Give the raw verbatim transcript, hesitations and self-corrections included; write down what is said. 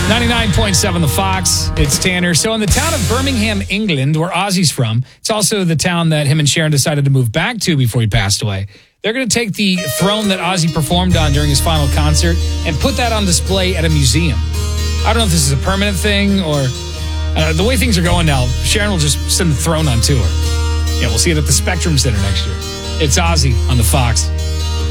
ninety-nine point seven The Fox. It's Tanner. So in the town of Birmingham, England, where Ozzy's from, it's also the town that him and Sharon decided to move back to before he passed away. They're going to take the throne that Ozzy performed on during his final concert and put that on display at a museum. I don't know if this is a permanent thing or uh, the way things are going now. Sharon will just send the throne on tour. Yeah, we'll see it at the Spectrum Center next year. It's Ozzy on The Fox.